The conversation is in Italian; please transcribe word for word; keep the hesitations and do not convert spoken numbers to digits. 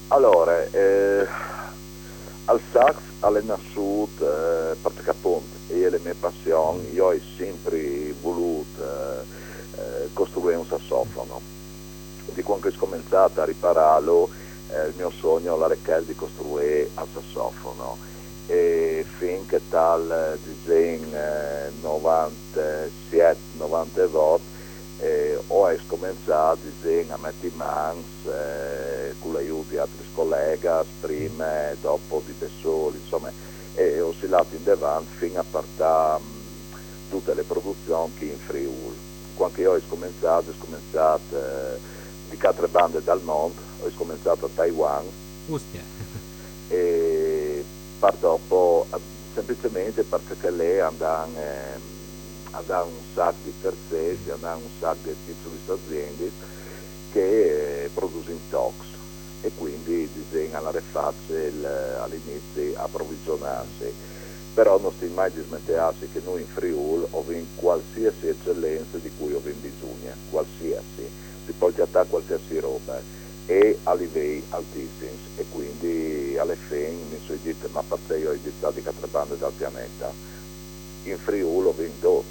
Allora, eh, al sax è nasciuto eh, perché appunto è la mia passione, io ho sempre voluto eh, eh, costruire un sassofono. Di quando ho cominciato a ripararlo, eh, il mio sogno era di costruire il sassofono. E finché tal disegno eh, novantasette novantotto eh, ho cominciato a disegnare a mettere in mano eh, con l'aiuto di altri colleghi, prima e dopo di soli, insomma, e ho oscillato in davanti fino a partire mh, tutte le produzioni che in Friuli. Quando io ho cominciato, ho cominciato eh, di quattro bande dal mondo, ho cominciato a Taiwan Ostia. e par dopo eh, semplicemente perché lei andava eh, andava un sacco di terzisti, andava un sacco di piccole aziende che eh, producono tox e quindi disegna la refaccia all'inizio approvvigionarsi, però non si mai dismettersi che noi in Friuli abbiamo qualsiasi eccellenza di cui abbiamo bisogno, qualsiasi, si può trattare qualsiasi roba e a livelli altissimi e quindi alle fine mi sono detto ma perché io ho editato di quattro bande dal pianeta in Friuli ho vinto